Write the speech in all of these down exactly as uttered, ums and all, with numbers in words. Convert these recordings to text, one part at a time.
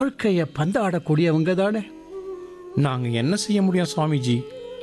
வாழ்க்கையை பந்தாடக்கூடியவங்க தானே. நாங்க என்ன செய்ய முடியும் சுவாமிஜி?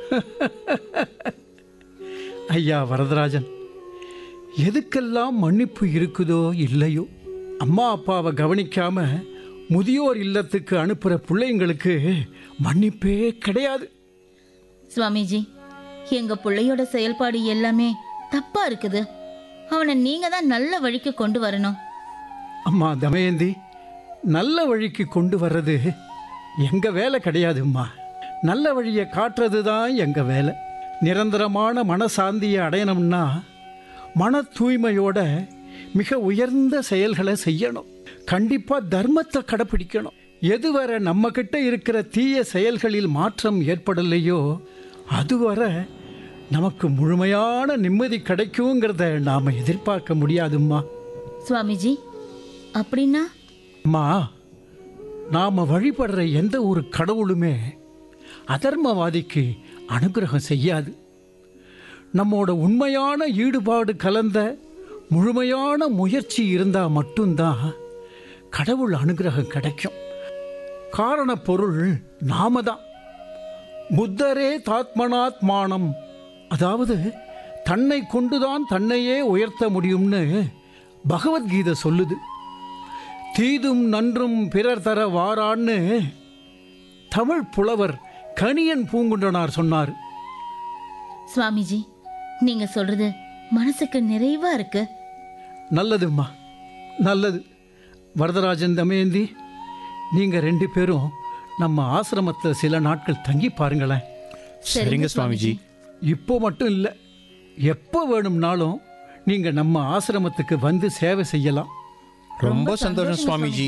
ஐயா வரதராஜன், எதுக்கெல்லாம் மன்னிப்பு இருக்குதோ இல்லையோ, அம்மா அப்பாவை கவனிக்காம முதியோர் இல்லத்துக்கு அனுப்புகிற பிள்ளைங்களுக்கு மன்னிப்பே கிடையாது. சுவாமிஜி, எங்க பிள்ளையோட செயல்பாடு எல்லாமே தப்பா இருக்குது. அவனை நீங்க தான் நல்ல வழிக்கு கொண்டு வரணும். அம்மா தமயந்தி, நல்ல வழிக்கு கொண்டு வர்றது எங்க வேலை கிடையாதும்மா. நல்ல வழியை காட்டுறது தான் எங்க வேலை. நிரந்தரமான மனசாந்தியை அடையணும்னா மன தூய்மையோட மிக உயர்ந்த செயல்களை செய்யணும். கண்டிப்பா தர்மத்தை கடைப்பிடிக்கணும். எதுவரை நம்ம கிட்ட இருக்கிற தீய செயல்களில் மாற்றம் ஏற்படலையோ அதுவரை நமக்கு முழுமையான நிம்மதி கிடைக்குங்கிறத நாம எதிர்பார்க்க முடியாதும்மா. சுவாமிஜி, அப்படின்னா? அம்மா, நாம வழிபடுற எந்த ஒரு கடவுளுமே அதர்மவாதிக்கு அனுகிரகம் செய்யாது. நம்மோட உண்மையான ஈடுபாடு கலந்த முழுமையான முயற்சி இருந்தால் மட்டும்தான் கடவுள் அனுகிரகம் கிடைக்கும். காரண பொருள் நாம தான். புத்தரே தாத்மனாத்மானம், அதாவது தன்னை கொண்டுதான் தன்னையே உயர்த்த முடியும்னு பகவத்கீதை சொல்லுது. தீதும் நன்றும் பிறர் தர வாரான்னு தமிழ் புலவர் கணியன் பூங்குன்றனார் சொன்னார். சுவாமிஜி, நீங்க சொல்றது மனசுக்கு நிறைவா இருக்கு. நல்லதும்மா, நல்லது. வரதராஜன் தமயந்தி, நீங்க ரெண்டு பேரும் நம்ம ஆசிரமத்தில் சில நாட்கள் தங்கி பாருங்களேன். சரிங்க சுவாமிஜி. இப்போ மட்டும் இல்லை, எப்போ வேணும்னாலும் நீங்க நம்ம ஆசிரமத்துக்கு வந்து சேவை செய்யலாம். ரொம்ப சந்தோஷம் சுவாமிஜி.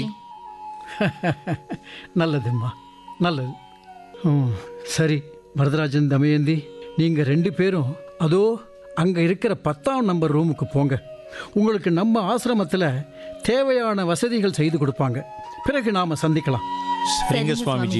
நல்லதும்மா, நல்லது. ம், சரி வரதராஜன் தமயந்தி, நீங்க ரெண்டு பேரும் அதோ அங்க இருக்கிற பத்தாம் நம்பர் ரூமுக்கு போங்க. உங்களுக்கு நம்ம ஆசிரமத்தில் தேவையான வசதிகள் செய்து கொடுப்பாங்க. பிறகு நாம சந்திக்கலாம். சரிங்க சுவாமிஜி.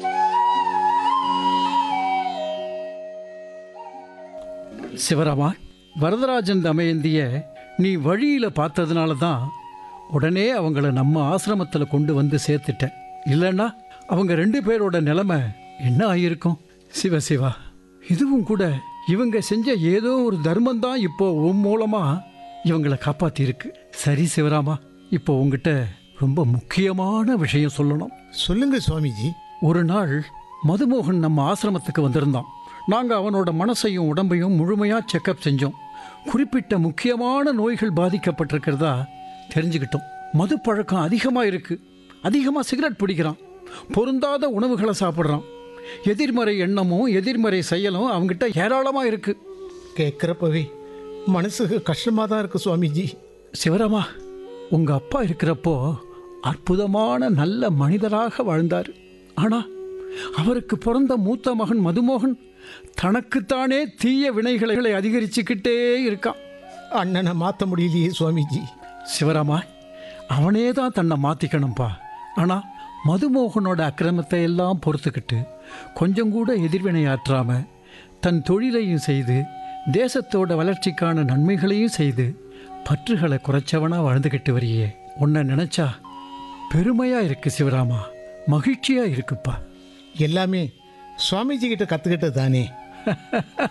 சிவராமா, வரதராஜன் தமயந்திய நீ வழியில பார்த்ததுனால தான் உடனே அவங்கள நம்ம ஆசிரமத்தில் கொண்டு வந்து சேர்த்துட்டேன். இல்லைன்னா அவங்க ரெண்டு பேரோட நிலைமை என்ன ஆகியிருக்கும்? சிவ சிவா, இதுவும் கூட இவங்க செஞ்ச ஏதோ ஒரு தர்மம் தான் இப்போ உன் மூலமா இவங்களை காப்பாத்தி இருக்கு. சரி சிவராமா, இப்போ உங்ககிட்ட ரொம்ப முக்கியமான விஷயம் சொல்லணும். சொல்லுங்க சுவாமிஜி. ஒரு நாள் மதுமோகன் நம்ம ஆசிரமத்துக்கு வந்திருந்தான். நாங்க அவனோட மனசையும் உடம்பையும் முழுமையா செக்அப் செஞ்சோம். குறிப்பிட்ட முக்கியமான நோய்கள் பாதிக்கப்பட்டிருக்கிறதா தெரிஞ்சுக்கிட்டோம். மது பழக்கம் அதிகமா இருக்கு. அதிகமா சிகரெட் பிடிக்கிறான். பொருந்தாத உணவுகளை சாப்பிட்றான். எதிர்மறை எண்ணமும் எதிர்மறை செயலும் அவங்ககிட்ட ஏராளமா இருக்கு. கேட்குறப்பவே மனசுக்கு கஷ்டமா தான் இருக்கு சுவாமிஜி. சிவராமா, உங்க அப்பா இருக்கிறப்போ அற்புதமான நல்ல மனிதராக வாழ்ந்தார். ஆனா அவருக்கு பிறந்த மூத்த மகன் மதுமோகன் தனக்குத்தானே தீய வினைகளை அதிகரிச்சுக்கிட்டே இருக்கான். அண்ணனை மாற்ற முடியலையே சுவாமிஜி. சிவராமா, அவனே தான் தன்னை மாற்றிக்கணும்ப்பா. ஆனால் மதுமோகனோட அக்கிரமத்தை எல்லாம் பொறுத்துக்கிட்டு கொஞ்சம் கூட எதிர்வினையாற்றாம தன் தொழிலையும் செய்து தேசத்தோட வளர்ச்சிக்கான நன்மைகளையும் செய்து பற்றுகளை குறைச்சவனா வாழ்ந்துக்கிட்டு வரியே. உன்னை நினைச்சா பெருமையா இருக்கு சிவராமா, மகிழ்ச்சியா இருக்குப்பா. எல்லாமே சுவாமிஜி கிட்ட கற்றுக்கிட்டது தானே.